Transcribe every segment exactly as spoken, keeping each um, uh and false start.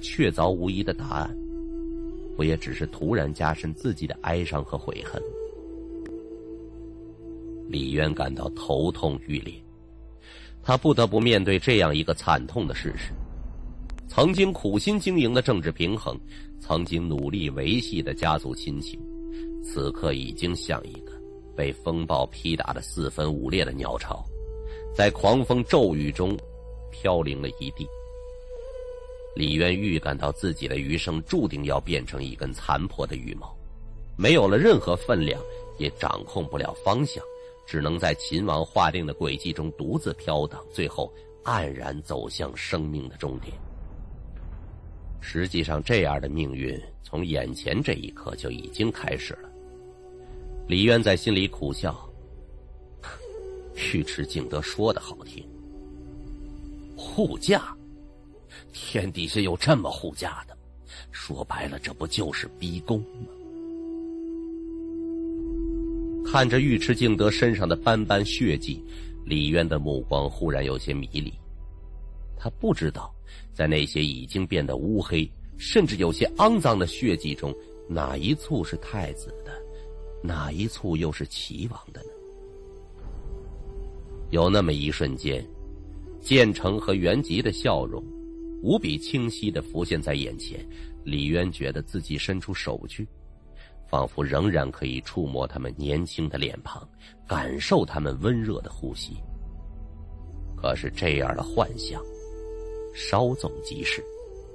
确凿无疑的答案，不也只是突然加深自己的哀伤和悔恨？李渊感到头痛欲裂，他不得不面对这样一个惨痛的事实：曾经苦心经营的政治平衡，曾经努力维系的家族亲情，此刻已经像一个被风暴劈打的四分五裂的鸟巢，在狂风骤雨中飘零了一地。李渊预感到自己的余生注定要变成一根残破的羽毛，没有了任何分量，也掌控不了方向，只能在秦王划定的轨迹中独自飘荡，最后黯然走向生命的终点。实际上，这样的命运从眼前这一刻就已经开始了。李渊在心里苦笑，尉迟敬德说的好听，护驾，天底下有这么护驾的，说白了，这不就是逼宫吗？看着尉迟敬德身上的斑斑血迹，李渊的目光忽然有些迷离。他不知道，在那些已经变得乌黑，甚至有些肮脏的血迹中，哪一簇是太子的，哪一簇又是齐王的呢？有那么一瞬间，建成和元吉的笑容无比清晰地浮现在眼前，李渊觉得自己伸出手去，仿佛仍然可以触摸他们年轻的脸庞，感受他们温热的呼吸。可是这样的幻象稍纵即逝。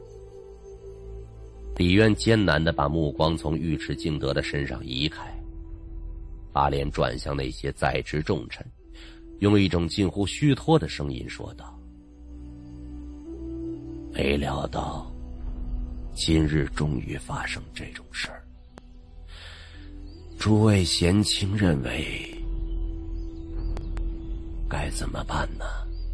李渊艰难地把目光从尉迟敬德的身上移开，把脸转向那些在职重臣，用一种近乎虚脱的声音说道：没料到今日终于发生这种事儿，诸位贤卿认为该怎么办呢？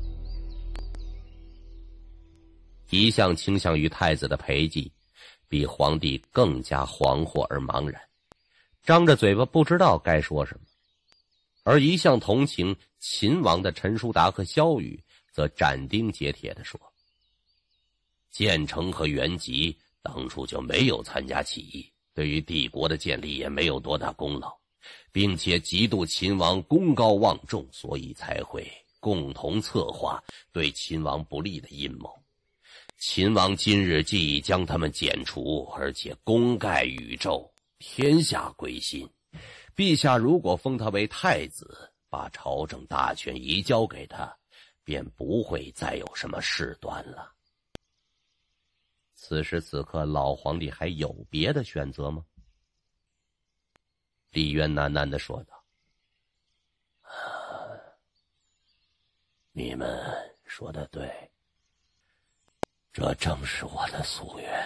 一向倾向于太子的裴寂比皇帝更加惶惑而茫然，张着嘴巴不知道该说什么。而一向同情秦王的陈叔达和萧雨则斩钉截铁地说：建成和元吉当初就没有参加起义，对于帝国的建立也没有多大功劳，并且嫉妒秦王功高望重，所以才会共同策划对秦王不利的阴谋。秦王今日既已将他们剪除，而且功盖宇宙，天下归心，陛下如果封他为太子，把朝政大权移交给他，便不会再有什么事端了。此时此刻，老皇帝还有别的选择吗？李渊喃喃地说道：你们说得对，这正是我的夙愿。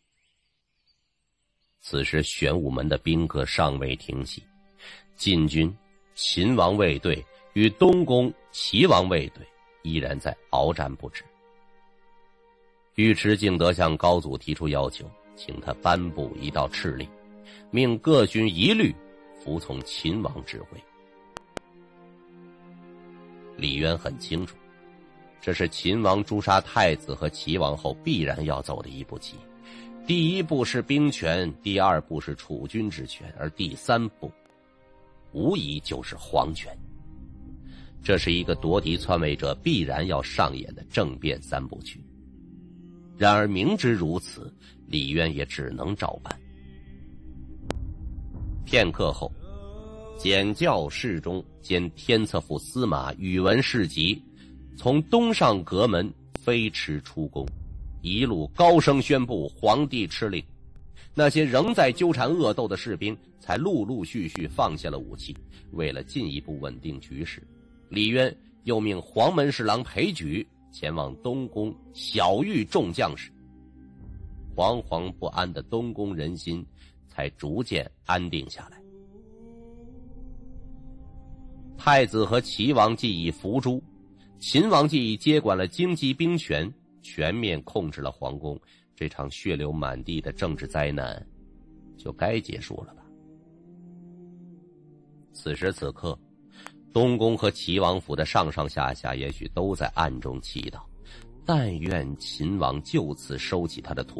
此时玄武门的兵戈尚未停息，晋军秦王卫队与东宫齐王卫队依然在鏖战不止。尉迟敬德向高祖提出要求，请他颁布一道敕令，命各军一律服从秦王指挥。李渊很清楚，这是秦王诛杀太子和齐王后必然要走的一步棋。第一步是兵权，第二步是储君之权，而第三步无疑就是皇权。这是一个夺嫡篡位者必然要上演的政变三部曲。然而明知如此，李渊也只能照办。片刻后，检校侍中兼天策府司马宇文士集从东上阁门飞驰出宫，一路高声宣布皇帝敕令。那些仍在纠缠恶斗的士兵才陆陆续续放下了武器。为了进一步稳定局势，李渊又命黄门侍郎裴举前往东宫晓谕众将士。惶惶不安的东宫人心才逐渐安定下来。太子和齐王既已伏诛，秦王既已接管了京畿兵权，全面控制了皇宫，这场血流满地的政治灾难就该结束了吧。此时此刻，东宫和齐王府的上上下下也许都在暗中祈祷，但愿秦王就此收起他的土